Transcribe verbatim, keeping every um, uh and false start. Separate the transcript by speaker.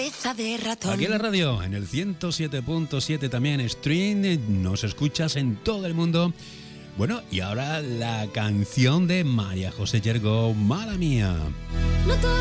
Speaker 1: cabeza de ratón.
Speaker 2: Aquí en la radio, en el ciento siete punto siete también, Stream, nos escuchas en todo el mundo. Bueno, y ahora la canción de María José Yergo, Mala Mía.
Speaker 1: No